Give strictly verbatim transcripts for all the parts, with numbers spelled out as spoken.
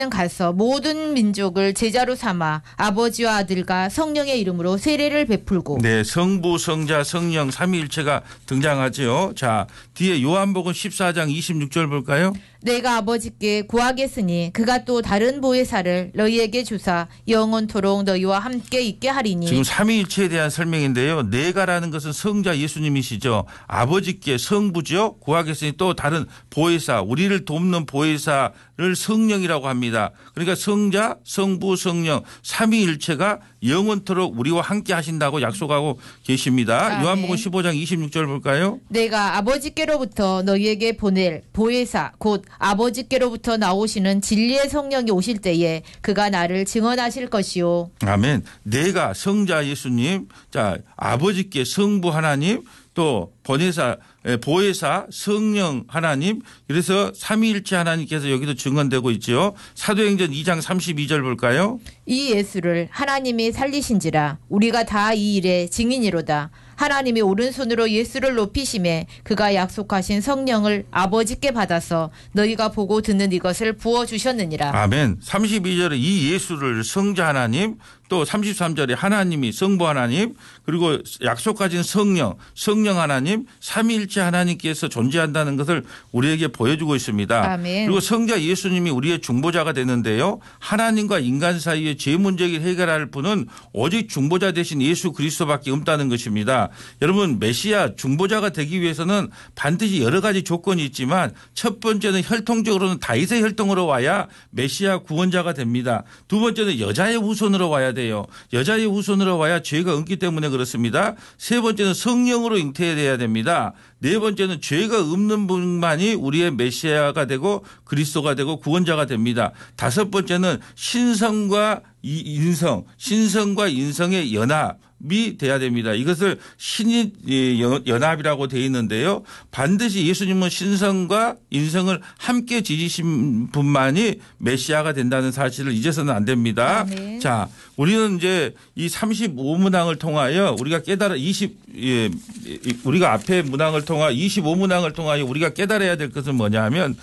가서 모든 민족을 제자로 삼아 아버지와 아들과 성령의 이름으로 세례를 베풀고. 네, 성부, 성자, 성령 삼위일체가 등장하죠. 자, 뒤에 요한복음 십사 장 이십육 절 볼까요? 내가 아버지께 구하겠으니 그가 또 다른 보혜사를 너희에게 주사 영원토록 너희와 함께 있게 하리니. 지금 삼위일체에 대한 설명인데요. 내가라는 것은 성자 예수님이시죠. 아버지께 성부죠. 구하겠으니 또 다른 보혜사, 우리를 돕는 보혜사를 성령이라고 합니다. 그러니까 성자, 성부, 성령 삼위일체가 영원토록 우리와 함께 하신다고 약속하고 계십니다. 아멘. 요한복음 십오 장 이십육 절 볼까요? 내가 아버지께로부터 너희에게 보낼 보혜사 곧 아버지께로부터 나오시는 진리의 성령이 오실 때에 그가 나를 증언하실 것이요. 아멘. 내가 성자 예수님, 자 아버지께 성부 하나님, 또 번혜사, 보혜사, 성령 하나님, 그래서 삼위일체 하나님께서 여기도 증언되고 있죠. 사도행전 이 장 삼십이 절 볼까요? 이 예수를 하나님이 살리신지라 우리가 다 이 일의 증인이로다. 하나님이 오른손으로 예수를 높이심에 그가 약속하신 성령을 아버지께 받아서 너희가 보고 듣는 이것을 부어주셨느니라. 아멘. 삼십이 절에 이 예수를 성자 하나님, 또 삼십삼 절에 하나님이 성부 하나님, 그리고 약속하신 성령, 성령 하나님, 삼위일체 하나님께서 존재한다는 것을 우리에게 보여주고 있습니다. 아멘. 그리고 성자 예수님이 우리의 중보자가 되는데요. 하나님과 인간 사이의 죄 문제를 해결할 분은 오직 중보자 대신 예수 그리스도밖에 없다는 것입니다. 여러분 메시아 중보자가 되기 위해서는 반드시 여러 가지 조건이 있지만 첫 번째는 혈통적으로는 다윗의 혈통으로 와야 메시아 구원자가 됩니다. 두 번째는 여자의 후손으로 와야 돼요. 여자의 후손으로 와야 죄가 없기 때문에 그렇습니다. 세 번째는 성령으로 잉태돼야 됩니다. 네 번째는 죄가 없는 분만이 우리의 메시아가 되고 그리스도가 되고 구원자가 됩니다. 다섯 번째는 신성과 인성, 신성과 인성의 연합. 이 돼야 됩니다. 이것을 신인 연합이라고 되어 있는데요. 반드시 예수님은 신성과 인성을 함께 지지신 분만이 메시아가 된다는 사실을 잊어서는 안 됩니다. 아멘. 자, 우리는 이제 이 삼십오 문항을 통하여 우리가 깨달아 이십 예, 우리가 앞에 문항을 통하 이십오 문항을 통하여 우리가 깨달아야 될 것은 뭐냐 하면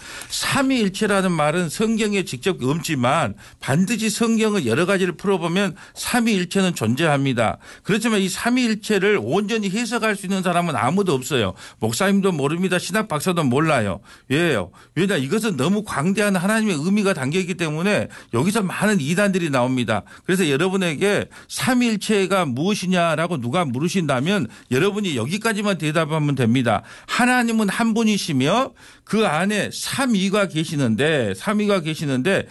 삼위일체라는 말은 성경에 직접 없지만 반드시 성경을 여러 가지를 풀어보면 삼위일체는 존재합니다. 그렇지만 이 삼위일체를 온전히 해석할 수 있는 사람은 아무도 없어요. 목사님도 모릅니다. 신학 박사도 몰라요. 왜요? 왜냐 이것은 너무 광대한 하나님의 의미가 담겨있기 때문에 여기서 많은 이단들이 나옵니다. 그래서 여러분에게 삼위일체가 무엇이냐라고 누가 물으신다면 여러분이 여기까지만 대답하면 됩니다. 하나님은 한 분이시며 그 안에 삼위가 계시는데 삼위가 계시는데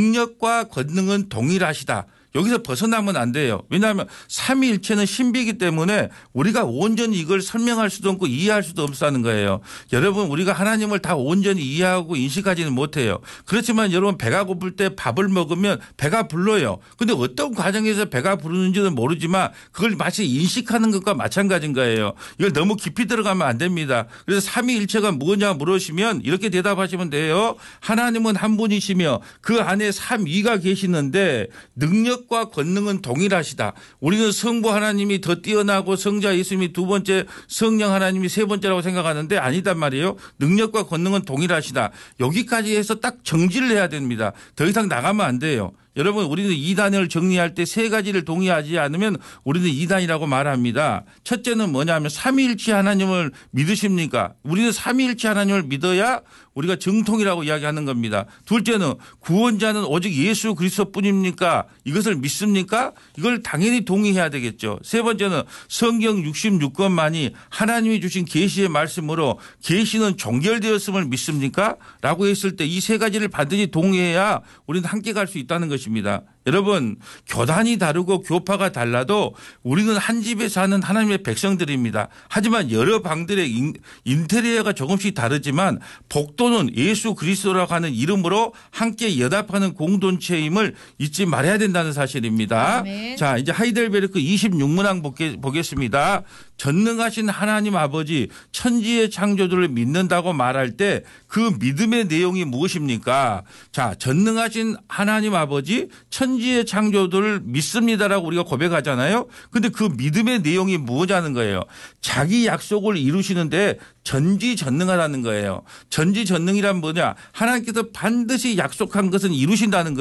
능력과 권능은 동일하시다. 여기서 벗어나면 안 돼요. 왜냐하면 삼위일체는 신비이기 때문에 우리가 온전히 이걸 설명할 수도 없고 이해할 수도 없다는 거예요. 여러분 우리가 하나님을 다 온전히 이해하고 인식하지는 못해요. 그렇지만 여러분 배가 고플 때 밥을 먹으면 배가 불러요. 그런데 어떤 과정에서 배가 부르는지는 모르지만 그걸 마치 인식하는 것과 마찬가지인 거예요. 이걸 너무 깊이 들어가면 안 됩니다. 그래서 삼위일체가 무엇냐 물으시면 이렇게 대답하시면 돼요. 하나님은 한 분이시며 그 안에 삼위가 계시는데 능력 과 권능은 동일하시다. 우리는 성부 하나님이 더 뛰어나고 성자 예수님이 두 번째, 성령 하나님이 세 번째라고 생각하는데 아니단 말이에요. 능력과 권능은 동일하시다. 여기까지 해서 딱 정지를 해야 됩니다. 더 이상 나가면 안 돼요. 여러분 우리는 이단을 정리할 때 세 가지를 동의하지 않으면 우리는 이단이라고 말합니다. 첫째는 뭐냐면 삼위일체 하나님을 믿으십니까? 우리는 삼위일체 하나님을 믿어야 우리가 정통이라고 이야기하는 겁니다. 둘째는 구원자는 오직 예수 그리스도뿐입니까? 이것을 믿습니까? 이걸 당연히 동의해야 되겠죠. 세 번째는 성경 육십육 권만이 하나님이 주신 계시의 말씀으로 계시는 종결되었음을 믿습니까? 라고 했을 때 이 세 가지를 반드시 동의해야 우리는 함께 갈 수 있다는 것입니다. 여러분 교단이 다르고 교파가 달라도 우리는 한 집에 사는 하나님의 백성들입니다. 하지만 여러 방들의 인테리어가 조금씩 다르지만 복도는 예수 그리스도라고 하는 이름으로 함께 연합하는 공동체임을 잊지 말아야 된다는 사실입니다. 아멘. 자 이제 하이델베르크 이십육 문항 보겠습니다. 전능하신 하나님 아버지 천지의 창조주를 믿는다고 말할 때 그 믿음의 내용이 무엇입니까? 자 전능하신 하나님 아버지 천 천지의 창조를 믿습니다라고 우리가 고백하잖아요. 근데 그 믿음의 내용이 뭐냐는 거예요. 자기 약속을 이루시는데 전지전능하다는 거예요. 전지전능이란 뭐냐. 하나님께서 반드시 약속한 것은 이루신다는 거예요.